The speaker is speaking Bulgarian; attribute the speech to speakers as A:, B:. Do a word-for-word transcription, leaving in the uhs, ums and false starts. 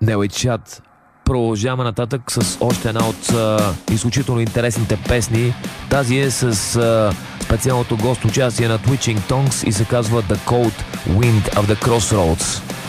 A: Делай чат. Продължаваме нататък с още една от а, изключително интересните песни. Тази е с а, специалното гост участие на Twitching Tongues и се казва The Cold Wind of the Crossroads.